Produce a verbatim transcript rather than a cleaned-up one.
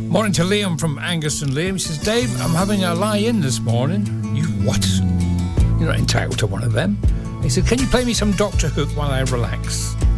Morning to Liam from Angus and Liam. He says, Dave, I'm having a lie-in this morning. You what? You're not entitled to one of them. He said, can you play me some Doctor Hook while I relax?